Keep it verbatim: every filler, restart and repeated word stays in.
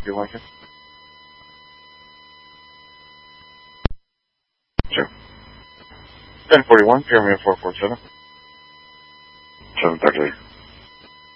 you like it? Sure. ten forty-one, Pyramid four four seven. seven thirty.